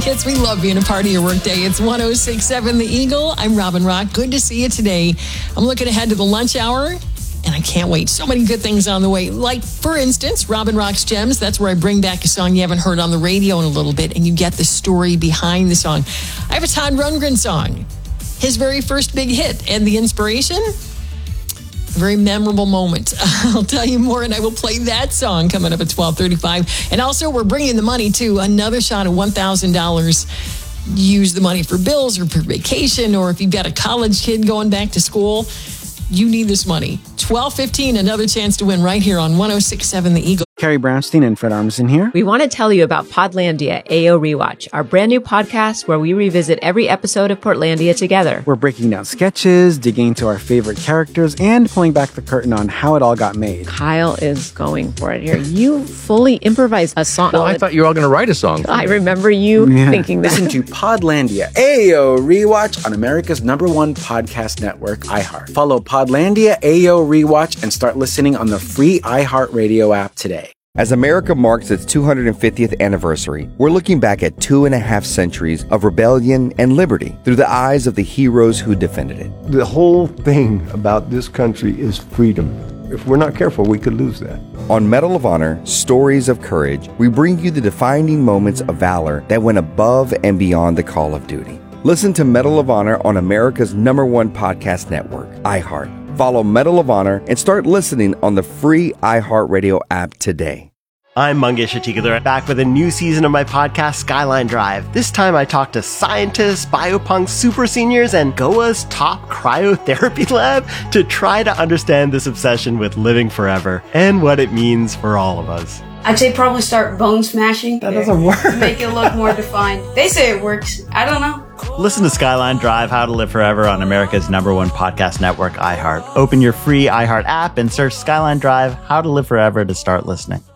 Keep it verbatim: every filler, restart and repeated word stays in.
Kids, we love being a part of your workday. It's one oh six point seven The Eagle. I'm Robin Rock. Good to see you today. I'm looking ahead to the lunch hour, and I can't wait. So many good things on the way. Like, for instance, Robin Rock's Gems. That's where I bring back a song you haven't heard on the radio in a little bit, and you get the story behind the song. I have a Todd Rundgren song, his very first big hit, and the inspiration, a very memorable moment. I'll tell you more, and I will play that song coming up at twelve thirty-five. And also, we're bringing the money to another shot of one thousand dollars. Use the money for bills or for vacation, or if you've got a college kid going back to school, you need this money. twelve fifteen, another chance to win right here on one oh six point seven The Eagle. Carrie Brownstein and Fred Armisen here. We want to tell you about Podlandia A O Rewatch, our brand new podcast where we revisit every episode of Portlandia together. We're breaking down sketches, digging into our favorite characters, and pulling back the curtain on how it all got made. Kyle is going for it here. You fully improvised a song. Well, I thought you were all going to write a song. I remember you yeah. thinking that. Listen to Podlandia A O Rewatch on America's number one podcast network, iHeart. Follow Podlandia A O Rewatch and start listening on the free iHeartRadio app today. As America marks its two hundred fiftieth anniversary, we're looking back at two and a half centuries of rebellion and liberty through the eyes of the heroes who defended it. The whole thing about this country is freedom. If we're not careful, we could lose that. On Medal of Honor, Stories of Courage, we bring you the defining moments of valor that went above and beyond the call of duty. Listen to Medal of Honor on America's number one podcast network, iHeart. Follow Medal of Honor and start listening on the free iHeartRadio app today. I'm Mangesh Hattikudur, back with a new season of my podcast, Skyline Drive. This time I talk to scientists, biopunks, super seniors, and Goa's top cryotherapy lab to try to understand this obsession with living forever and what it means for all of us. I'd say probably start bone smashing. That doesn't work. To make it look more defined. They say it works. I don't know. Listen to Skyline Drive, How to Live Forever on America's number one podcast network, iHeart. Open your free iHeart app and search Skyline Drive, How to Live Forever to start listening.